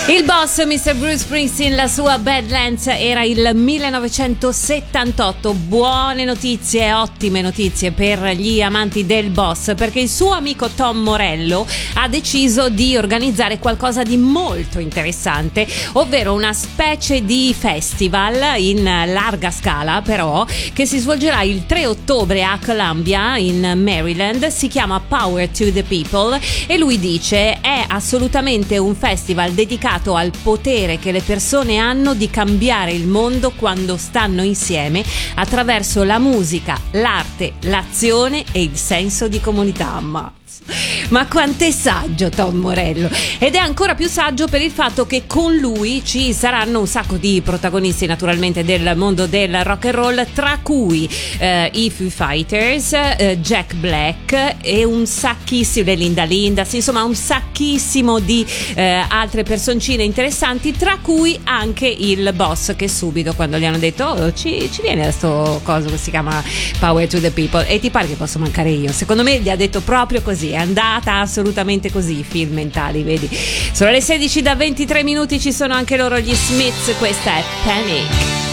Il boss, Mr. Bruce Springsteen, la sua Badlands era il 1978. Buone notizie, ottime notizie per gli amanti del boss, perché il suo amico Tom Morello ha deciso di organizzare qualcosa di molto interessante, ovvero una specie di festival in larga scala, però, che si svolgerà il 3 ottobre a Columbia in Maryland. Si chiama Power to the People e lui dice è assolutamente un festival dedicato al potere che le persone hanno di cambiare il mondo quando stanno insieme attraverso la musica, l'arte, l'azione e il senso di comunità. Ma quanto è saggio Tom Morello, ed è ancora più saggio per il fatto che con lui ci saranno un sacco di protagonisti naturalmente del mondo del rock and roll, tra cui i Foo Fighters, Jack Black e un sacchissimo, Linda Lindas, insomma un sacchissimo di altre personcine interessanti, tra cui anche il boss, che subito quando gli hanno detto oh, ci viene sto coso che si chiama Power to the People e ti pare che posso mancare io, secondo me gli ha detto proprio così, è andata assolutamente così, film mentali, vedi. Sono le 16 da 23 minuti, ci sono anche loro gli Smiths, questa è Panic.